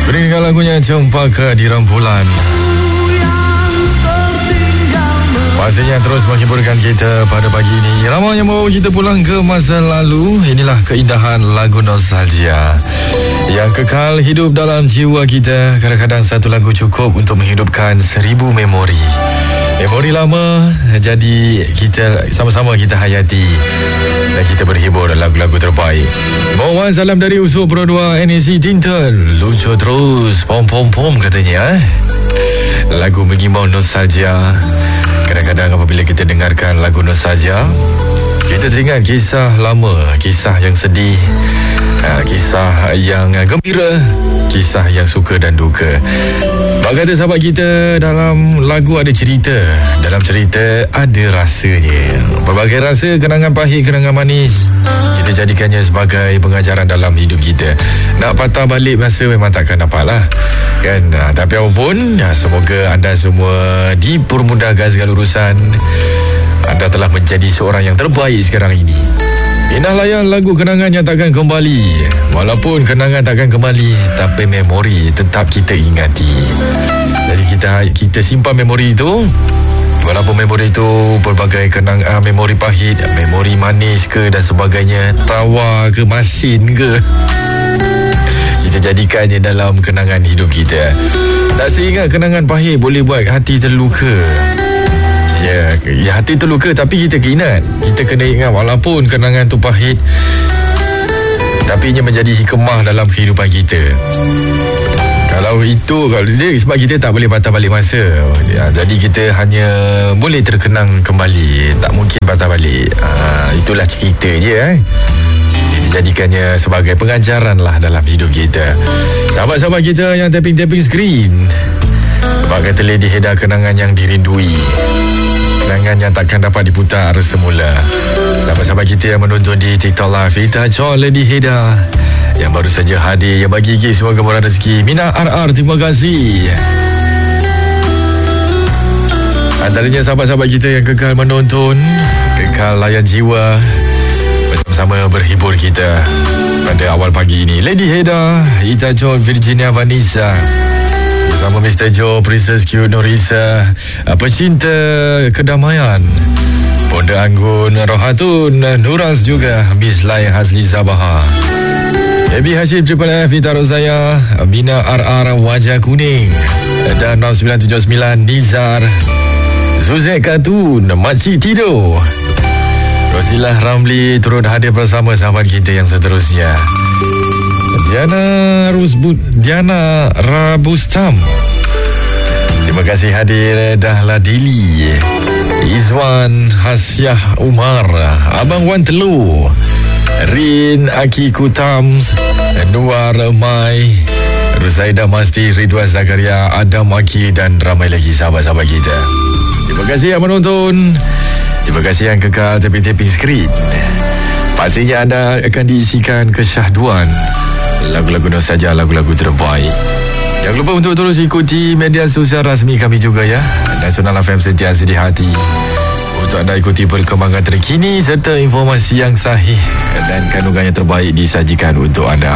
Berikan lagunya Cempaka di Rembulan. Pastinya terus menghiburkan kita pada pagi ini. Ramai yang membawa kita pulang ke masa lalu. Inilah keindahan lagu nostalgia yang kekal hidup dalam jiwa kita. Kadang-kadang satu lagu cukup untuk menghidupkan 1000 memori. Memori lama, jadi kita sama-sama kita hayati dan kita berhibur lagu-lagu terbaik. Mohon salam dari usul Pro 2 NAC Tintin. Lucu terus, pom-pom-pom katanya. Lagu mengimbau nostalgia. Kadang-kadang apabila kita dengarkan lagu nostalgia, kita teringat kisah lama, kisah yang sedih, kisah yang gembira, kisah yang suka dan duka. Bak kata sahabat kita, dalam lagu ada cerita, dalam cerita ada rasanya. Berbagai rasa, kenangan pahit, kenangan manis, kita jadikannya sebagai pengajaran dalam hidup kita. Nak patah balik masa memang takkan dapat lah kan. Tapi apapun, semoga anda semua dipermudahkan segala urusan. Anda telah menjadi seorang yang terbaik sekarang ini. Indah layan lagu kenangan yang takkan kembali. Walaupun kenangan takkan kembali, tapi memori tetap kita ingati. Jadi kita simpan memori itu. Walaupun memori itu berbagai memori pahit, memori manis ke dan sebagainya, tawa ke masin ke, kita jadikannya dalam kenangan hidup kita. Tak seingat kenangan pahit boleh buat hati terluka. Ya, hati terluka tapi kita keingat. Kita kena ingat walaupun kenangan tu pahit, tapi ia menjadi hikmah dalam kehidupan kita. Kalau dia sebab kita tak boleh patah balik masa. Jadi kita hanya boleh terkenang kembali, tak mungkin patah balik. Itulah cerita je. Kita jadikannya sebagai pengajaran lah dalam hidup kita. Sahabat-sahabat kita yang tapping screen, sebab kata Lady Heda, kenangan yang dirindui, kenangan yang takkan dapat diputar semula. Sahabat-sahabat kita yang menonton di TikTok Live, Vita John, Lady Heda yang baru saja hadir, yang bagi gift semoga murah rezeki. Mina RR, terima kasih. Antaranya sahabat-sahabat kita yang kekal menonton, kekal layan jiwa, bersama-sama berhibur kita pada awal pagi ini. Lady Heda, Ita John, Virginia Vanessa, bersama Mr. Joe, Princess Q, Norisa, pecinta kedamaian, Bonda Anggun, Rohatun, Nuras juga, Miss Lai Hasli Zabaha, Ebi Hashim, Triple F, Vita Rozaya, Mina RR, Wajah Kuning, dan 6979 Nizar, Zuzek Katun, Makcik Tido, Rosilah Ramli turut hadir bersama sahabat kita yang seterusnya. Diana Rabustam, terima kasih hadir. Dahla Dili, Izwan Hasyah Umar, Abang Wan Telu, Rin Aki Kutam, Nuar Mai, Ruzaida Masti, Ridwan Zakaria, Adam Aki dan ramai lagi sahabat-sahabat kita. Terima kasih yang menonton. Terima kasih yang kekal tapping screen. Pastinya anda akan diisikan kesyahduan lagu-lagu nostalgia, lagu-lagu terbaik. Jangan lupa untuk terus ikuti media sosial rasmi kami juga ya. Nasional FM sentiasa di hati untuk anda ikuti perkembangan terkini serta informasi yang sahih dan kandungan yang terbaik disajikan untuk anda.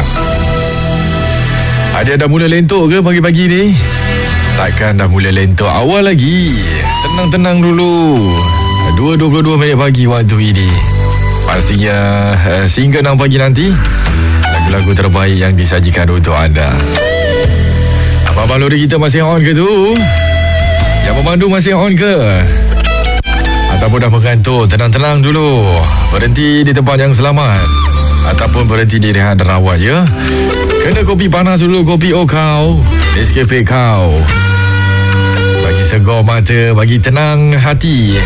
Ada dah mula lentok ke pagi-pagi ni? Takkan dah mula lentok, awal lagi. Tenang-tenang dulu. 2.22 minit pagi waktu ini. Pastinya sehingga 6 pagi nanti, lagu-lagu terbaik yang disajikan untuk anda. Abang-abang lori kita masih on ke tu? Yang memandu masih on ke? Ataupun dah mengantuk? Tenang-tenang dulu. Berhenti di tempat yang selamat, ataupun berhenti di rehat rawat ya. Kena kopi panas dulu, kopi Okau, Nescafe kau, bagi segar mata, bagi tenang hati,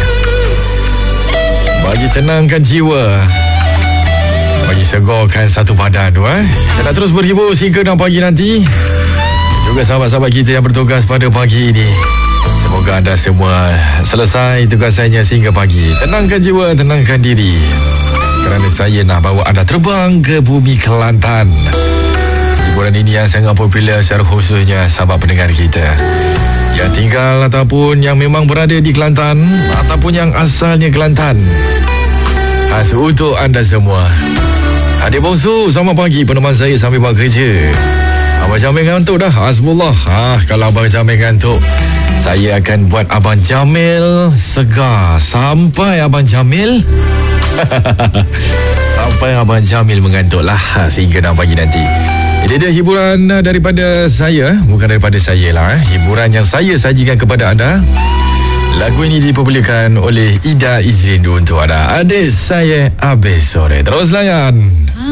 bagi tenangkan jiwa, bagi segarkan satu badan tu. Kita nak terus berhibur sehingga 6 pagi nanti. Juga sahabat-sahabat kita yang bertugas pada pagi ini, semoga anda semua selesai tugasannya sehingga pagi. Tenangkan jiwa, tenangkan diri, kerana saya nak bawa anda terbang ke bumi Kelantan. Hiburan ini yang sangat popular, secara khususnya sahabat pendengar kita yang tinggal ataupun yang memang berada di Kelantan ataupun yang asalnya Kelantan. Khas untuk anda semua. Adik bongsu, selamat pagi peneman saya sambil buat kerja. Abang Jamil ngantuk dah. Hasbullah. Kalau Abang Jamil ngantuk, saya akan buat Abang Jamil segar sampai Abang Jamil sampai Abang Jamil mengantuk lah sehingga 6 pagi nanti. Ini dia hiburan daripada saya. Bukan daripada saya lah. Hiburan yang saya sajikan kepada anda. Lagu ini dipublikkan oleh Ida Izrin untuk anda. Adik saya Abis Sore. Terus layan.